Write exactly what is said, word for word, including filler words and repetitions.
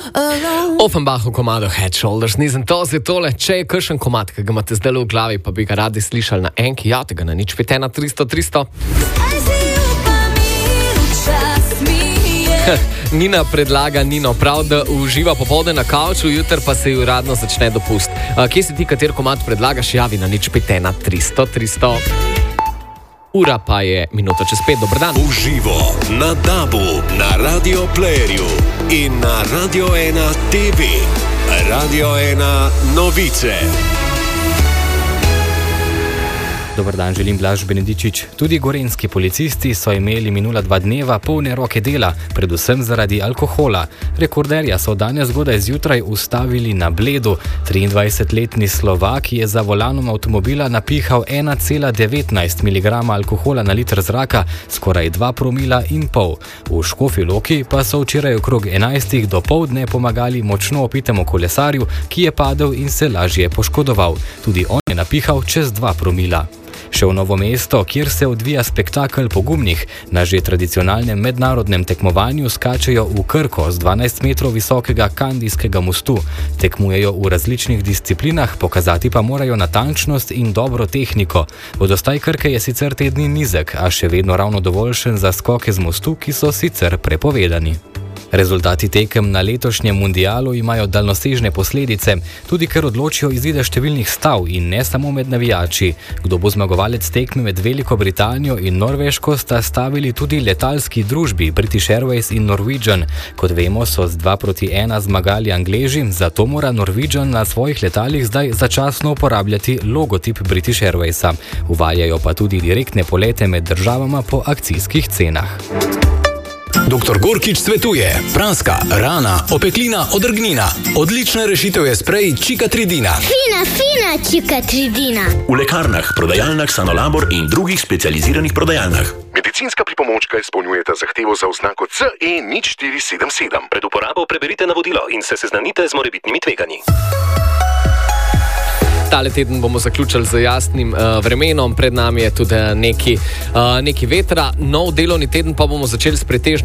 Offenbach v komadu Head Shoulders, nisem to zdaj tole, če je kakšen komad, ki ga imate zdaj v glavi, pa bi ga radi slišali na enki, ja, tega na nič pet ena tristo tristo. Nina predlaga Nino, prav, da uživa popoldne na kavču, jutr pa se ji uradno začne dopust. Kje si ti, kater komad predlagaš, javi na nič pet ena tristo tristo. Ura pa je minuto čez pet, dober dan. Uživo na Dabu, na Radio Playerju in na Radio ena T V. Radio ena novice. Dobar dan, želim Blaž Benedičič. Tudi gorenjski policisti so imeli minula dva dneva polne roke dela, predvsem zaradi alkohola. Rekorderja so danes zgodaj zjutraj ustavili na Bledu. triindvajsetletni Slovak je za volanom avtomobila napihal ena cela devetnajst miligrama alkohola na liter zraka, skoraj dva promila in pol. V Škofji Loki pa so včeraj okrog enajstih dopoldne pomagali močno opitemu kolesarju, ki je padel in se lažje poškodoval. Tudi on je napihal čez dva promila. Še v Novo mesto, kjer se odvija spektakel pogumnih, na že tradicionalnem mednarodnem tekmovanju skačejo v Krko z dvanajst metrov visokega Kandijskega mostu. Tekmujejo v različnih disciplinah, pokazati pa morajo natančnost in dobro tehniko. Vodostaj Krke je sicer te dni nizek, a še vedno ravno dovoljšen za skoke z mostu, ki so sicer prepovedani. Rezultati tekem na letošnjem mundialu imajo daljnosežne posledice, tudi ker odločijo izide številnih stav in ne samo med navijači. Kdo bo zmagovalec tekme med Veliko Britanijo in Norveško, sta stavili tudi letalski družbi British Airways in Norwegian. Kot vemo, so z dva proti ena zmagali Angleži, zato mora Norwegian na svojih letalih zdaj začasno uporabljati logotip British Airwaysa. Uvajajo pa tudi direktne polete med državama po akcijskih cenah. Doktor Gorkič svetuje: praska, rana, opeklina, odrgnina. Odlična rešitev je sprej Čikatridina. Fina, fina Čikatridina. V lekarnah, prodajalnah Sanolabor in drugih specializiranih prodajalnah. Medicinska pripomočka izpolnjujeta zahtevo za oznako C E nič štiri sedem sedem. Pred uporabo preberite navodilo in se seznanite z morebitnimi tveganji. Tale teden bomo zaključili z jasnim uh, vremenom, pred nami je tudi neki, uh, neki vetra, nov delovni teden pa bomo začeli s pretežno